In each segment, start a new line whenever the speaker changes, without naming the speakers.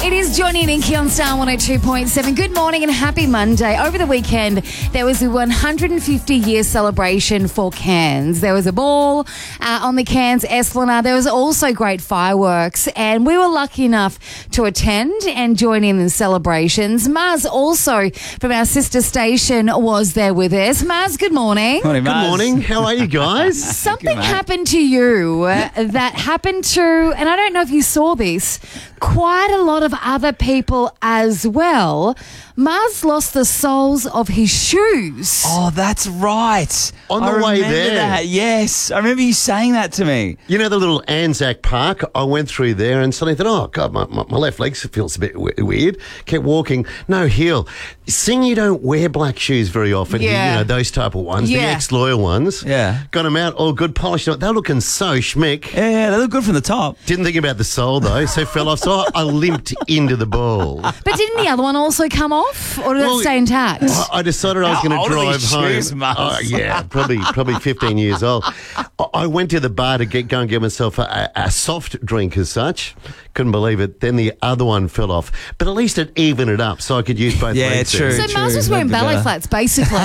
It is Johnny and Inky on Star 102.7. Good morning and happy Monday. Over the weekend, there was a 150-year celebration for Cairns. There was a ball on the Cairns Esplanade. There was also great fireworks, and we were lucky enough to attend and join in the celebrations. Maz, also from our sister station, was there with us. Maz, good morning.
Morning, Maz.
Good morning. How are you guys?
Something happened to you that happened to, and I don't know if you saw this, quite a lot of other people as well. Maz lost the soles of his shoes.
Oh, that's right.
On the
I
way
remember
there.
that. Yes. I remember you saying that to me.
You know the little Anzac Park? I went through there and suddenly thought, oh, God, my left leg feels a bit weird. Kept walking. No heel. Seeing you don't wear black shoes very often.
Yeah.
You know, those type of ones.
Yeah.
The ex-loyal ones.
Yeah.
Got them out, all good, polished. They're looking so schmick.
Yeah, they look good from the top.
Didn't think about the sole, though, so fell off. So I limped into the ball.
But didn't the other one also come off, or did it stay intact?
I decided I was
How
going
old
to
are
drive
these
home.
shoes, Maz?
Oh, yeah, probably 15 years old. I went to the bar to go and get myself a soft drink as such. Couldn't believe it. Then the other one fell off. But at least it evened it up so I could use both
Yeah,
legs.
true.
there.
So Maz was wearing ballet flats, basically,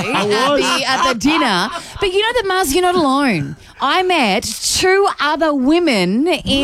at the dinner. But you know that, Maz, you're not alone. I met two other women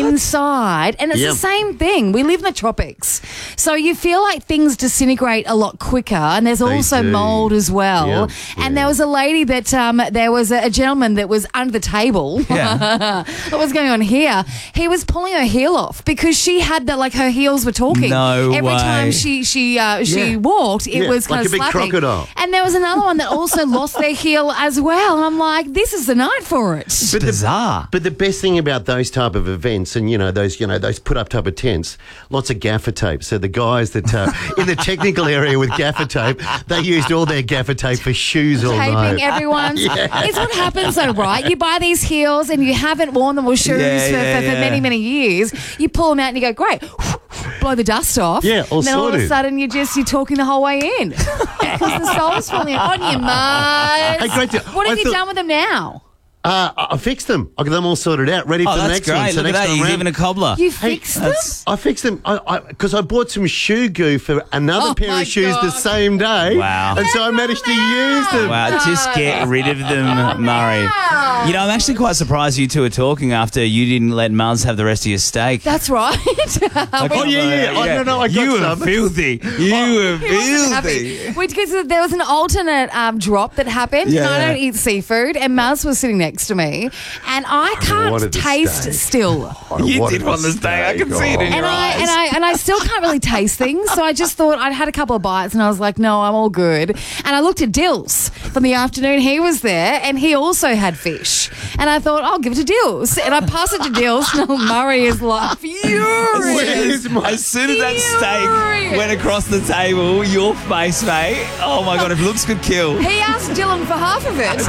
inside, and it's
Yep.
the same thing. We live in the tropics. So you feel like things disintegrate a lot quicker, and there's also
do.
mold as well.
Yep,
And
yeah.
there was a lady that, there was a gentleman that was under the table.
Yeah.
What was going on here? He was pulling her heel off because she had that, like her heels were talking.
No
Every
way.
time she
Yeah.
walked, it
Yeah,
was kind
like
of
a big
slapping.
crocodile.
And there was another one that also lost their heel as well. And I'm like, this is the night for it.
But
Bizarre.
But the best thing about those type of events, and those put up type of tents, lots of gaffer tape. So the guys that in the technical area with gaffer tape, they used all their gaffer tape for shoes all
Taping
night.
everyone's.
Yeah.
It's what happens though, right? You buy these heels and you haven't worn them or shoes for many, many years. You pull them out and you go, great, blow the dust off.
Yeah, all
and then all of a
sorted.
sudden you're talking the whole way in. Because the sole's falling on you, Maz.
Hey, great.
What have
I
you
thought-
done with them now?
I fixed them. I got them all sorted out, ready
Oh,
for the
that's
next
great.
one. So
Look at
next
that.
time
He's
round-
even a cobbler.
You fixed them?
That's-
I fixed them because I bought some shoe goo for another
Oh
pair
my
of shoes the
God.
same day.
Wow.
And so I managed to use them.
Wow, just get rid of them, Murray. You know, I'm actually quite surprised you two are talking after you didn't let Muz have the rest of your steak.
That's right.
Oh, yeah. I don't know. I got
You were
some.
filthy. You were
Happy.
filthy.
Because there was an alternate drop that happened.
Yeah.
And I don't eat seafood, and Maz was sitting next to me, and I can't
wanted the
taste
steak.
still.
You did want the steak. I can see it in
And
your eyes.
I still can't really taste things, so I just thought I'd had a couple of bites, and I was like, no, I'm all good. And I looked at Dills from the afternoon. He was there, and he also had fish. And I thought, I'll give it to Dills. And I pass it to Dills, and Murray is like, furious.
Where's my...
As soon as that steak went across the table, your face, mate. Oh my God, if looks could kill.
He asked Dylan for half of it.
No.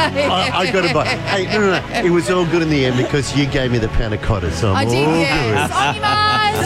I got to buy. Hey, no. It was all good in the end because you gave me the panna cotta, so I'm
I did,
all good.
yes. On you, Maz.